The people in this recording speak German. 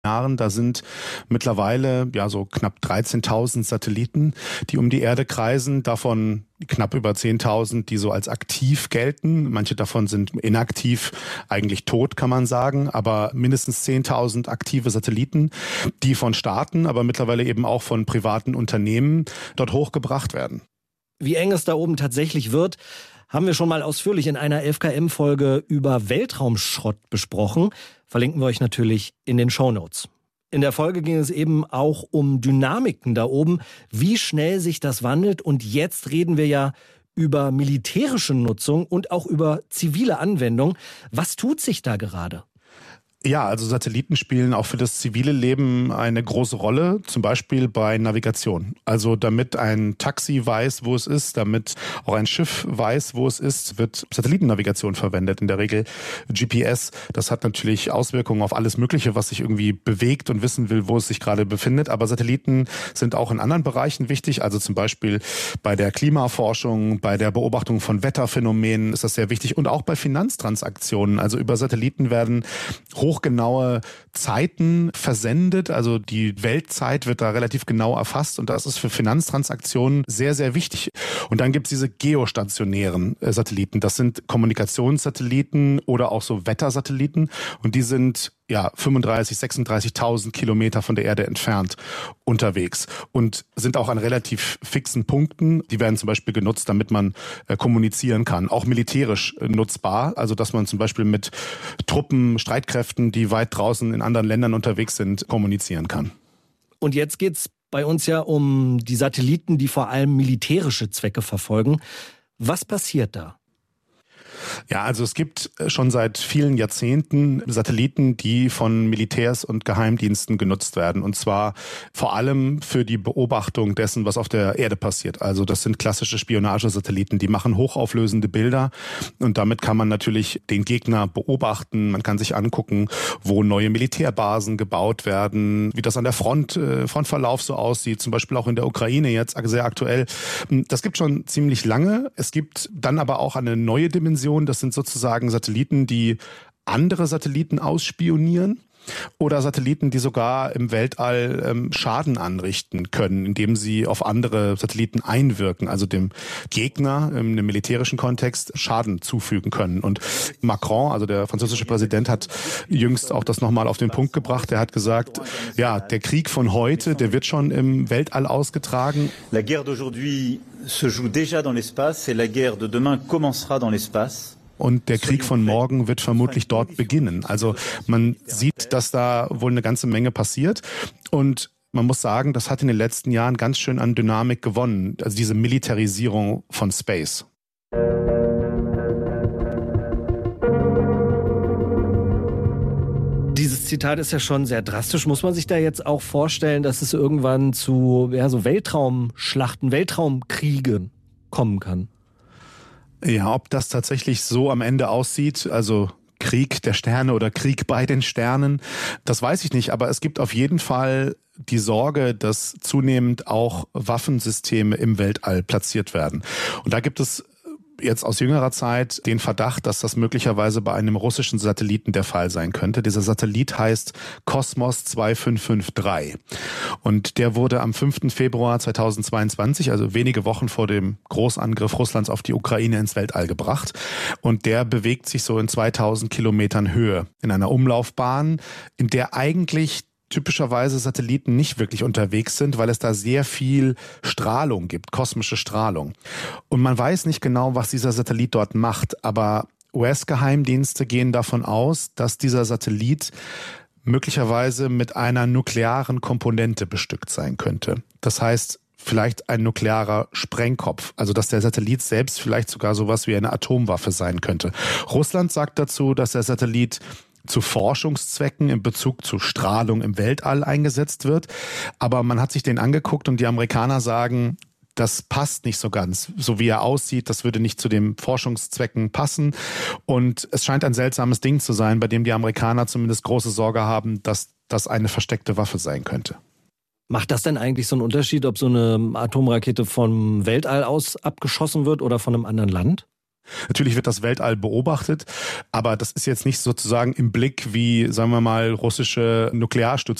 Jahren. Da sind mittlerweile so knapp 13.000 Satelliten, die um die Erde kreisen. Davon knapp über 10.000, die so als aktiv gelten. Manche davon sind inaktiv, eigentlich tot, kann man sagen. Aber mindestens 10.000 aktive Satelliten, die von Staaten, aber mittlerweile eben auch von privaten Unternehmen dort hochgebracht werden. Wie eng es da oben tatsächlich wird, haben wir schon mal ausführlich in einer 11KM-Folge über Weltraumschrott besprochen. Verlinken wir euch natürlich in den Shownotes. In der Folge ging es eben auch um Dynamiken da oben, wie schnell sich das wandelt. Und jetzt reden wir ja über militärische Nutzung und auch über zivile Anwendung. Was tut sich da gerade? Ja, also Satelliten spielen auch für das zivile Leben eine große Rolle, zum Beispiel bei Navigation. Also damit ein Taxi weiß, wo es ist, damit auch ein Schiff weiß, wo es ist, wird Satellitennavigation verwendet, in der Regel GPS. Das hat natürlich Auswirkungen auf alles Mögliche, was sich irgendwie bewegt und wissen will, wo es sich gerade befindet. Aber Satelliten sind auch in anderen Bereichen wichtig, also zum Beispiel bei der Klimaforschung, bei der Beobachtung von Wetterphänomenen ist das sehr wichtig und auch bei Finanztransaktionen. Also über Satelliten werden hochgenaue Zeiten versendet, also die Weltzeit wird da relativ genau erfasst und das ist für Finanztransaktionen sehr, sehr wichtig. Und dann gibt es diese geostationären Satelliten, das sind Kommunikationssatelliten oder auch so Wettersatelliten und die sind 35.000, 36.000 Kilometer von der Erde entfernt unterwegs und sind auch an relativ fixen Punkten. Die werden zum Beispiel genutzt, damit man kommunizieren kann, auch militärisch nutzbar. Also dass man zum Beispiel mit Truppen, Streitkräften, die weit draußen in anderen Ländern unterwegs sind, kommunizieren kann. Und jetzt geht's bei uns ja um die Satelliten, die vor allem militärische Zwecke verfolgen. Was passiert da? Ja, also es gibt schon seit vielen Jahrzehnten Satelliten, die von Militärs und Geheimdiensten genutzt werden. Und zwar vor allem für die Beobachtung dessen, was auf der Erde passiert. Also das sind klassische Spionagesatelliten, die machen hochauflösende Bilder. Und damit kann man natürlich den Gegner beobachten. Man kann sich angucken, wo neue Militärbasen gebaut werden, wie das an der Frontverlauf so aussieht. Zum Beispiel auch in der Ukraine jetzt sehr aktuell. Das gibt schon ziemlich lange. Es gibt dann aber auch eine neue Dimension. Das sind sozusagen Satelliten, die andere Satelliten ausspionieren oder Satelliten, die sogar im Weltall Schaden anrichten können, indem sie auf andere Satelliten einwirken, also dem Gegner im militärischen Kontext Schaden zufügen können. Und Macron, also der französische Präsident, hat jüngst auch das nochmal auf den Punkt gebracht. Er hat gesagt, der Krieg von heute, der wird schon im Weltall ausgetragen. La guerre d'aujourd'hui se joue déjà dans l'espace et la guerre de demain commencera dans l'espace. Und der Krieg von morgen wird vermutlich dort beginnen. Also man sieht, dass da wohl eine ganze Menge passiert. Und man muss sagen, das hat in den letzten Jahren ganz schön an Dynamik gewonnen. Also diese Militarisierung von Space. Dieses Zitat ist ja schon sehr drastisch. Muss man sich da jetzt auch vorstellen, dass es irgendwann zu so Weltraumschlachten, Weltraumkriegen kommen kann? Ja, ob das tatsächlich so am Ende aussieht, also Krieg der Sterne oder Krieg bei den Sternen, das weiß ich nicht. Aber es gibt auf jeden Fall die Sorge, dass zunehmend auch Waffensysteme im Weltall platziert werden. Und da gibt es jetzt aus jüngerer Zeit den Verdacht, dass das möglicherweise bei einem russischen Satelliten der Fall sein könnte. Dieser Satellit heißt Kosmos 2553 und der wurde am 5. Februar 2022, also wenige Wochen vor dem Großangriff Russlands auf die Ukraine, ins Weltall gebracht und der bewegt sich so in 2000 Kilometern Höhe in einer Umlaufbahn, in der eigentlich typischerweise Satelliten nicht wirklich unterwegs sind, weil es da sehr viel Strahlung gibt, kosmische Strahlung. Und man weiß nicht genau, was dieser Satellit dort macht, aber US-Geheimdienste gehen davon aus, dass dieser Satellit möglicherweise mit einer nuklearen Komponente bestückt sein könnte. Das heißt, vielleicht ein nuklearer Sprengkopf, also dass der Satellit selbst vielleicht sogar sowas wie eine Atomwaffe sein könnte. Russland sagt dazu, dass der Satellit zu Forschungszwecken in Bezug zu Strahlung im Weltall eingesetzt wird. Aber man hat sich den angeguckt und die Amerikaner sagen, das passt nicht so ganz. So wie er aussieht, das würde nicht zu den Forschungszwecken passen. Und es scheint ein seltsames Ding zu sein, bei dem die Amerikaner zumindest große Sorge haben, dass das eine versteckte Waffe sein könnte. Macht das denn eigentlich so einen Unterschied, ob so eine Atomrakete vom Weltall aus abgeschossen wird oder von einem anderen Land? Natürlich wird das Weltall beobachtet, aber das ist jetzt nicht sozusagen im Blick wie, sagen wir mal, russische Nuklearstützpunkte